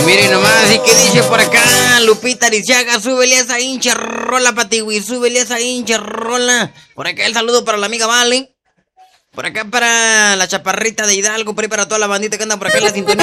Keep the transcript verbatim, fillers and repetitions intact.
Miren nomás, ¿y qué dice por acá? Lupita Ariziaga, súbele esa hincha rola, Patiwi, súbele esa hincha rola. Por acá el saludo para la amiga Vale. Por acá para la chaparrita de Hidalgo, por ahí para toda la bandita que anda por acá en la sintonía.